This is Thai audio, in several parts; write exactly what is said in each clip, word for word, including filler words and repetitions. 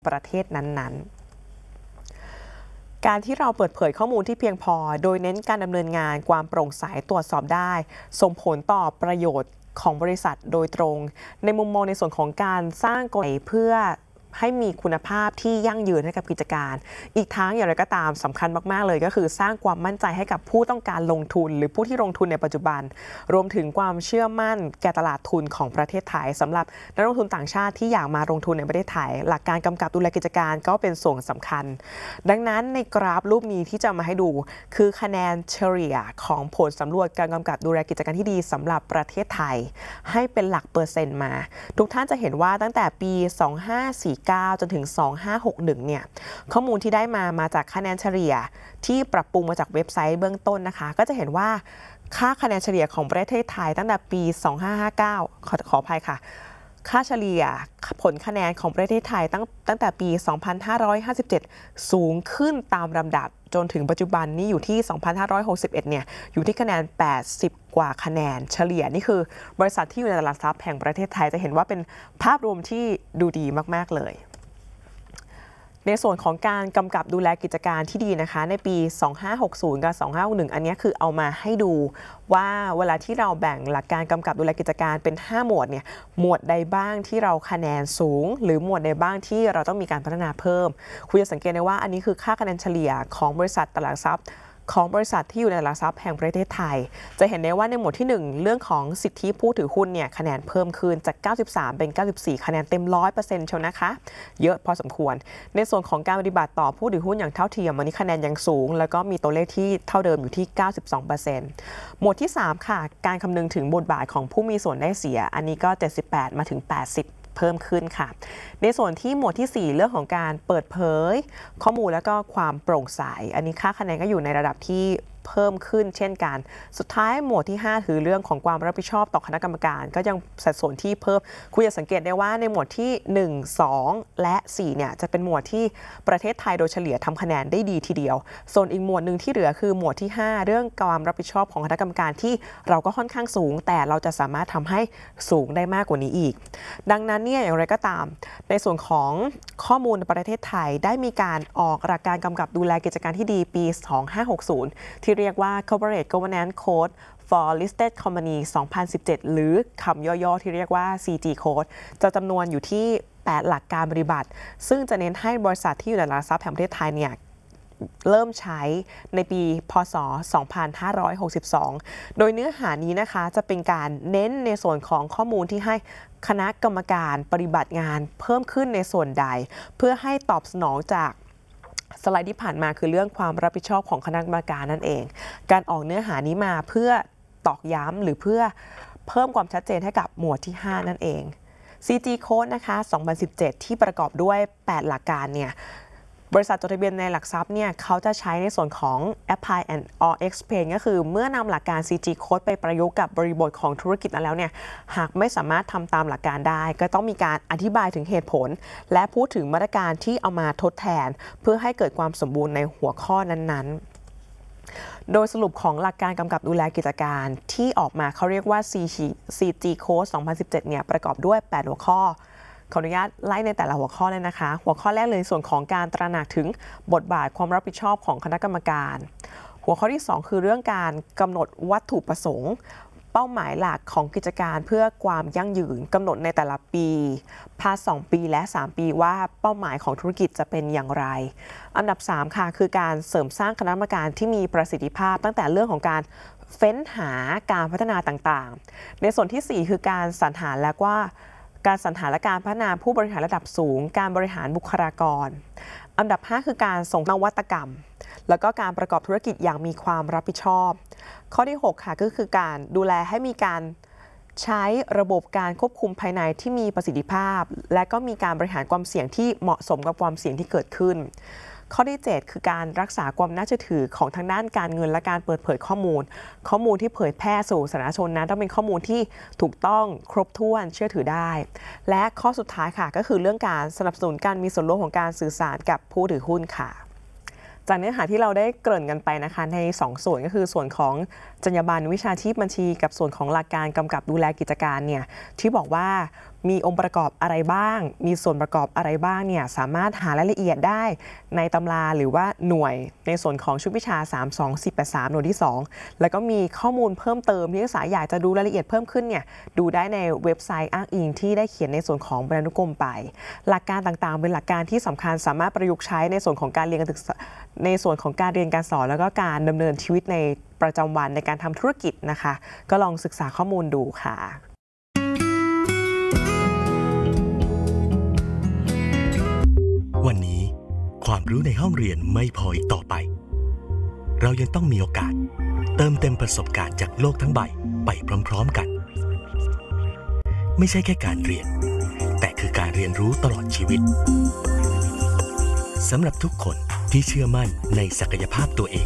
ประเทศนั้นๆการที่เราเปิดเผยข้อมูลที่เพียงพอโดยเน้นการดำเนินงานความโปร่งใสตรวจสอบได้ส่งผลต่อประโยชน์ของบริษัทโดยตรงในมุมมองในส่วนของการสร้างกลไกเพื่อให้มีคุณภาพที่ยั่งยืนให้กับกิจการอีกทั้งอย่างไรก็ตามสำคัญมากๆเลยก็คือสร้างความมั่นใจให้กับผู้ต้องการลงทุนหรือผู้ที่ลงทุนในปัจจุบันรวมถึงความเชื่อมั่นแก่ตลาดทุนของประเทศไทยสำหรับนักลงทุนต่างชาติที่อยากมาลงทุนในประเทศไทยหลักการกำกับดูแลกิจการก็เป็นส่วนสำคัญดังนั้นในกราฟรูปนี้ที่จะมาให้ดูคือคะแนนเฉลี่ยของผลสำรวจการกำกับดูแลกิจการที่ดีสำหรับประเทศไทยให้เป็นหลักเปอร์เซ็นต์มาทุกท่านจะเห็นว่าตั้งแต่ปีสองพันห้าร้อยสี่สิบเก้าจนถึงสองพันห้าร้อยหกสิบเอ็ดเนี่ยข้อมูลที่ได้มามาจากคะแนนเฉลี่ยที่ปรับปรุงมาจากเว็บไซต์เบื้องต้นนะคะก็จะเห็นว่าค่าคะแนนเฉลี่ยของประเทศไทยตั้งแต่ปีสองพันห้าร้อยห้าสิบเก้าขอขออภัยค่ะค่าเฉลี่ยผลคะแนนของประเทศไทยตั้งตั้งแต่ปีสองพันห้าร้อยห้าสิบเจ็ดสูงขึ้นตามลำดับจนถึงปัจจุบันนี้อยู่ที่สองพันห้าร้อยหกสิบเอ็ดเนี่ยอยู่ที่คะแนนแปดสิบกว่าคะแนนเฉลี่ยนี่คือบริษัทที่อยู่ในตลาดทรัพย์แห่งประเทศไทยจะเห็นว่าเป็นภาพรวมที่ดูดีมากๆเลยในส่วนของการกำกับดูแลกิจการที่ดีนะคะในปีสองพันห้าร้อยหกสิบกับสองพันห้าร้อยหกสิบเอ็ดอันนี้คือเอามาให้ดูว่าเวลาที่เราแบ่งหลักการกำกับดูแลกิจการเป็นห้าหมวดเนี่ยหมวดใดบ้างที่เราคะแนนสูงหรือหมวดใดบ้างที่เราต้องมีการพัฒนาเพิ่มคุณจะสังเกตได้ว่าอันนี้คือค่าคะแนนเฉลี่ยของบริษัทตลาดทรัพย์ของบริษัทที่อยู่ในตลาดทรัพย์แห่งประเทศไทยจะเห็นได้ว่าในหมวดที่หนึ่งเรื่องของสิทธิผู้ถือหุ้นเนี่ยคะแนนเพิ่มขึ้นจากเก้าสิบสามเป็นเก้าสิบสี่คะแนนเต็ม ร้อยเปอร์เซ็นต์ เชียวนะคะเยอะพอสมควรในส่วนของการปฏิบัติต่อผู้ถือหุ้นอย่างเท่าเทียมวันนี้คะแนนยังสูงแล้วก็มีตัวเลขที่เท่าเดิมอยู่ที่ เก้าสิบสองเปอร์เซ็นต์ หมวดที่สามค่ะการคำนึงถึงบทบาทของผู้มีส่วนได้เสียอันนี้ก็เจ็ดสิบแปดมาถึงแปดสิบเพิ่มขึ้นค่ะในส่วนที่หมวดที่สี่เรื่องของการเปิดเผยข้อมูลและก็ความโปร่งใสอันนี้ค่าคะแนนก็อยู่ในระดับที่เพิ่มขึ้นเช่นกันสุดท้ายหมวดที่ห้าคือเรื่องของความรับผิดชอบต่อคณะกรรมการก็ยังสัดส่วนที่เพิ่มคุณจะสังเกตได้ว่าในหมวดที่หนึ่ง สองและสี่เนี่ยจะเป็นหมวดที่ประเทศไทยโดยเฉลี่ยทำคะแนนได้ดีทีเดียวส่วนอีกหมวดหนึ่งที่เหลือคือหมวดที่ห้าเรื่องความรับผิดชอบของคณะกรรมการที่เราก็ค่อนข้างสูงแต่เราจะสามารถทำให้สูงได้มากกว่านี้อีกดังนั้นเนี่ยอย่างไรก็ตามในส่วนของข้อมูลในประเทศไทยได้มีการออกหลักการกำกับดูแลกิจการที่ดีปีสองพันห้าร้อยหกสิบที่เรียกว่า Corporate Governance Code for Listed Company สองพันสิบเจ็ดหรือคำย่อๆที่เรียกว่า ซี จี Code จะจำนวนอยู่ที่แปดหลักการปฏิบัติซึ่งจะเน้นให้บริษัทที่อยู่ในตลาดทรัพย์แห่งประเทศไทยเนี่ยเริ่มใช้ในปีพ.ศ. สองพันห้าร้อยหกสิบสองโดยเนื้อหานี้นะคะจะเป็นการเน้นในส่วนของข้อมูลที่ให้คณะกรรมการปฏิบัติงานเพิ่มขึ้นในส่วนใดเพื่อให้ตอบสนองจากสไลด์ที่ผ่านมาคือเรื่องความรับผิดชอบของคณะกรรมการนั่นเองการออกเนื้อหานี้มาเพื่อตอกย้ำหรือเพื่อเพิ่มความชัดเจนให้กับหมวดที่ห้านั่นเอง ซี จี Code นะคะสองพันสิบเจ็ดที่ประกอบด้วยแปดหลักการเนี่ยบริษัทจดทะเบียนในหลักทรัพย์เนี่ยเขาจะใช้ในส่วนของ apply and or explain ก็คือเมื่อนำหลักการ ซี จี Code ไปประยุกต์กับบริบทของธุรกิจนั้นแล้วเนี่ยหากไม่สามารถทำตามหลักการได้ก็ต้องมีการอธิบายถึงเหตุผลและพูดถึงมาตรการที่เอามาทดแทนเพื่อให้เกิดความสมบูรณ์ในหัวข้อนั้นๆโดยสรุปของหลักการกำกับดูแลกิจการที่ออกมาเขาเรียกว่า ซี จี Code สองพันสิบเจ็ดเนี่ยประกอบด้วยแปดหัวข้อขออนุญาตไล่ในแต่ละหัวข้อเลยนะคะหัวข้อแรกเลยส่วนของการตระหนักถึงบทบาทความรับผิดชอบของคณะกรรมการหัวข้อที่สองคือเรื่องการกำหนดวัตถุประสงค์เป้าหมายหลักของกิจการเพื่อความยั่งยืนกำหนดในแต่ละปีพาสองปีและสามปีว่าเป้าหมายของธุรกิจจะเป็นอย่างไรอันดับสามค่ะคือการเสริมสร้างคณะกรรมการที่มีประสิทธิภาพตั้งแต่เรื่องของการเฟ้นหาการพัฒนาต่างๆในส่วนที่สี่คือการสรรหาและว่าการสรรหาและการพัฒนาผู้บริหารระดับสูงการบริหารบุคลากรอันดับห้าคือการส่งนวัตกรรมแล้วก็การประกอบธุรกิจอย่างมีความรับผิดชอบข้อที่หกค่ะก็คือการดูแลให้มีการใช้ระบบการควบคุมภายในที่มีประสิทธิภาพและก็มีการบริหารความเสี่ยงที่เหมาะสมกับความเสี่ยงที่เกิดขึ้นข้อที่เจ็ดคือการรักษาความน่าเชื่อถือของทางด้านการเงินและการเปิดเผยข้อมูลข้อมูลที่เผยแพร่สู่สาธารณชนนั้นต้องเป็นข้อมูลที่ถูกต้องครบถ้วนเชื่อถือได้และข้อสุดท้ายค่ะก็คือเรื่องการสนับสนุนการมีส่วนร่วมของการสื่อสารกับผู้ถือหุ้นค่ะ จากเนื้อหาที่เราได้เกริ่นกันไปนะคะในสองส่วนก็คือส่วนของจรรยาบรรณวิชาชีพบัญชีกับส่วนของหลักการกำกับดูแลกิจการเนี่ยที่บอกว่ามีองค์ประกอบอะไรบ้างมีส่วนประกอบอะไรบ้างเนี่ยสามารถหารายละเอียดได้ในตำราหรือว่าหน่วยในส่วนของชุดวิชาสาม สอง สี่ แปด สามหน่วยที่สองแล้วก็มีข้อมูลเพิ่มเติมที่นักศึกษาอยากจะดูรายละเอียดเพิ่มขึ้นเนี่ยดูได้ในเว็บไซต์อ้างอิงที่ได้เขียนในส่วนของบรรณานุกรมไปหลักการต่างๆเป็นหลักการที่สำคัญสามารถประยุกต์ใช้ในส่วนของการเรียนการศึกษาในส่วนของการเรียนการสอนแล้วก็การดำเนินชีวิตในประจำวันในการทำธุรกิจนะคะก็ลองศึกษาข้อมูลดูค่ะวันนี้ความรู้ในห้องเรียนไม่พออีกต่อไปเรายังต้องมีโอกาสเติมเต็มประสบการณ์จากโลกทั้งใบไปพร้อมๆกันไม่ใช่แค่การเรียนแต่คือการเรียนรู้ตลอดชีวิตสำหรับทุกคนที่เชื่อมั่นในศักยภาพตัวเอง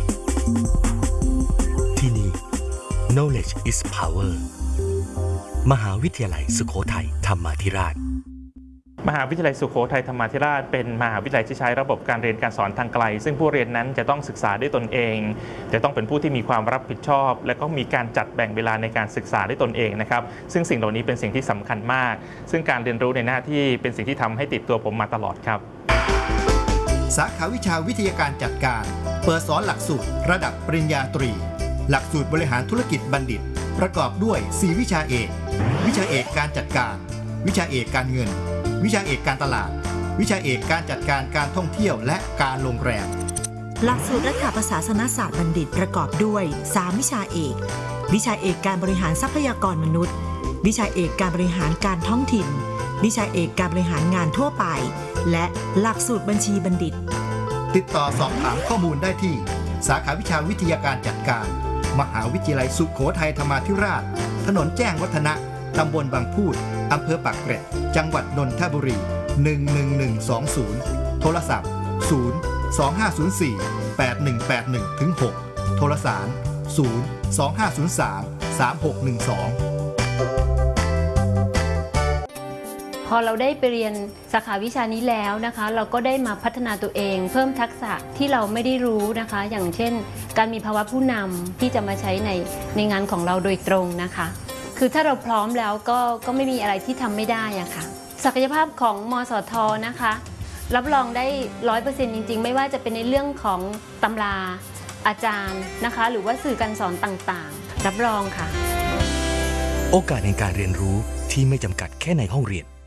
ที่นี่ Knowledge is Power มหาวิทยาลัยสุโขทัยธรรมาธิราชมหาวิทยาลัยสุโขทัยธรรมาธิราชเป็นมหาวิทยาลัยที่ใช้ระบบการเรียนการสอนทางไกลซึ่งผู้เรียนนั้นจะต้องศึกษาด้วยตนเองจะต้องเป็นผู้ที่มีความรับผิดชอบและก็มีการจัดแบ่งเวลาในการศึกษาด้วยตนเองนะครับซึ่งสิ่งเหล่านี้เป็นสิ่งที่สำคัญมากซึ่งการเรียนรู้ในหน้าที่เป็นสิ่งที่ทำให้ติดตัวผมมาตลอดครับสาขาวิชาวิทยาการจัดการเปิดสอนหลักสูตรระดับปริญญาตรีหลักสูตรบริหารธุรกิจบัณฑิตประกอบด้วยสี่วิชาเอกวิชาเอกการจัดการวิชาเอกการเงินวิชาเอกการตลาดวิชาเอกการจัดการการท่องเที่ยวและการโรงแรมหลักสูตรรัฐประศาสนศาสตร์บัณฑิตประกอบด้วยสามวิชาเอกวิชาเอกการบริหารทรัพยากรมนุษย์วิชาเอกการบริหารการท้องถิ่นวิชาเอกการบริหารงานทั่วไปและหลักสูตรบัญชีบัณฑิตติดต่อสอบถามข้อมูลได้ที่สาขาวิชาวิทยาการจัดการมหาวิทยาลัยสุโขทัยธรรมาธิราชถนนแจ้งวัฒนะตำบลบางพูดอำเภอปากเกร็ดจังหวัดนนทบุรีหนึ่งหนึ่งหนึ่งสองศูนย์โทรศัพท์ศูนย์ สอง ห้า ศูนย์ สี่ แปด หนึ่ง แปด หนึ่ง ถึง หกโทรสารศูนย์ สอง ห้า ศูนย์ สาม สาม หก หนึ่ง สองพอเราได้ไปเรียนสาขาวิชานี้แล้วนะคะเราก็ได้มาพัฒนาตัวเองเพิ่มทักษะที่เราไม่ได้รู้นะคะอย่างเช่นการมีภาวะผู้นำที่จะมาใช้ในในงานของเราโดยตรงนะคะคือถ้าเราพร้อมแล้วก็ก็ไม่มีอะไรที่ทำไม่ได้อะค่ะศักยภาพของมสท.นะคะรับรองได้ ร้อยเปอร์เซ็นต์ จริงๆไม่ว่าจะเป็นในเรื่องของตำราอาจารย์นะคะหรือว่าสื่อการสอนต่างๆรับรองค่ะโอกาสในการเรียนรู้ที่ไม่จำกัดแค่ในห้องเรียน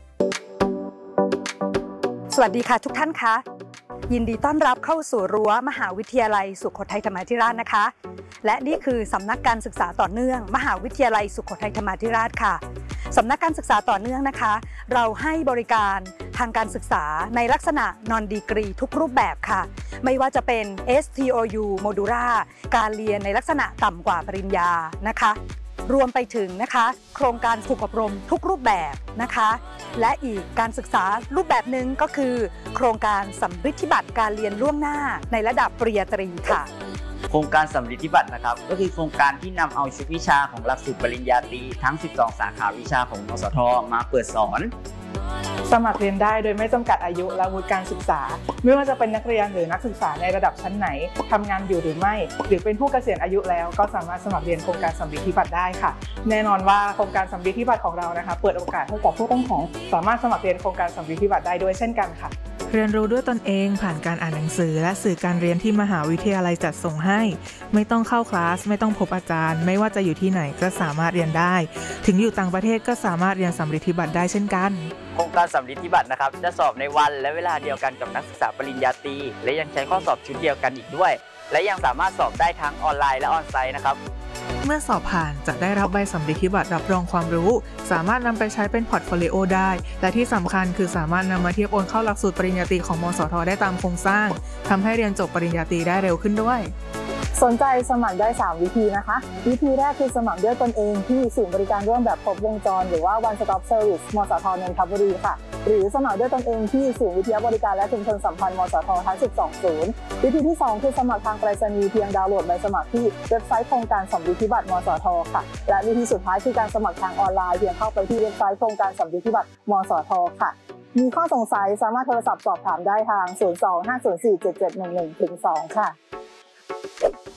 สวัสดีค่ะทุกท่านคะยินดีต้อนรับเข้าสู่รั้วมหาวิทยาลัยสุโขทัยธรรมาธิราชนะคะและนี่คือสำนักการศึกษาต่อเนื่องมหาวิทยาลัยสุโขทัยธรรมาธิราชค่ะสำนักการศึกษาต่อเนื่องนะคะเราให้บริการทางการศึกษาในลักษณะ non degree ทุกรูปแบบค่ะไม่ว่าจะเป็น เอส ที โอ ยู Modular การเรียนในลักษณะต่ำกว่าปริญญานะคะรวมไปถึงนะคะโครงการฝึกอบรมทุกรูปแบบนะคะและอีกการศึกษารูปแบบหนึ่งก็คือโครงการสำริดธิบัตรการเรียนล่วงหน้าในระดับปริญญาตรีค่ะโครงการสำริดธิบัตรนะครับก็คือโครงการที่นำเอาชุดวิชาของหลักสูตรปริญญาตรีทั้งสิบสองสาขาวิชาของมสท.มาเปิดสอนสมัครเรียนได้โดยไม่จำกัดอายุและวุฒิการศึกษาไม่ว่าจะเป็นนักเรียนหรือนักศึกษาในระดับชั้นไหนทำงานอยู่หรือไม่หรือเป็นผู้เกษียณอายุแล้วก็สามารถสมัครเรียนโครงการสำริดธิบัตรได้ค่ะแน่นอนว่าโครงการสำริดธิบัตรของเรานะคะเปิดโอกาสให้กับผู้ต้องขังสามารถสมัครเรียนโครงการสำริดธิบัตรได้ด้วยเช่นกันค่ะเรียนรู้ด้วยตนเองผ่านการอ่านหนังสือและสื่อการเรียนที่มหาวิทยาลัยจัดส่งให้ไม่ต้องเข้าคลาสไม่ต้องพบอาจารย์ไม่ว่าจะอยู่ที่ไหนก็สามารถเรียนได้ถึงอยู่ต่างประเทศก็สามารถเรียนสำริดธิบัตรได้เช่นกันโครงการสำริดธิบัตรนะครับจะสอบในวันและเวลาเดียวกันกับนักศึกษาปริญญาตรีและยังใช้ข้อสอบชุดเดียวกันอีกด้วยและยังสามารถสอบได้ทั้งออนไลน์และออนไซต์นะครับเมื่อสอบผ่านจะได้รับใบสำริดธิบัตรรับรองความรู้สามารถนำไปใช้เป็นพอร์ตโฟลิโอได้และที่สำคัญคือสามารถนำมาเทียบโอนเข้าหลักสูตรปริญญาตรีของมสท.ได้ตามโครงสร้างทำให้เรียนจบปริญญาตรีได้เร็วขึ้นด้วยสนใจสมัครได้สามวิธีนะคะวิธีแรกคือสมัครด้วยตนเองที่ศูนย์บริการร่วมแบบครบวงจรหรือว่า One Stop Service มสท.นนทบุรีค่ะหรือสมัครด้วยตนเองที่ศูนย์วิทยาบริการและชุมชนสัมพันธ์มสท.ทั้งสิบสองศูนย์วิธีที่สองคือสมัครทางไปรษณีย์เพียงดาวน์โหลดใบสมัครที่เว็บไซต์โครงการสำริดธิบัตรมสท.ค่ะและวิธีสุดท้ายคือการสมัครทางออนไลน์เพียงเข้าไปที่เว็บไซต์โครงการสำริดธิบัตรมสท.ค่ะมีข้อสงสัยสามารถโทรศัพท์สอบถามได้ทางศูนย์ สอง ห้า ศูนย์ สี่ เจ็ด เจ็ด หนึ่ง หนึ่ง ถึง สองค่ะ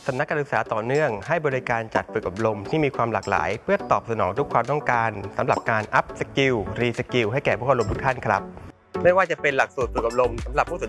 สำนักการศึกษาต่อเนื่องให้บริการจัดฝึกอบรมที่มีความหลากหลายเพื่อตอบสนองทุกความต้องการสำหรับการอัพสกิลรีสกิลให้แก่ผู้เข้าร่วมทุกท่านครับไม่ว่าจะเป็นหลักสูตรฝึกอบรมสำหรับผู้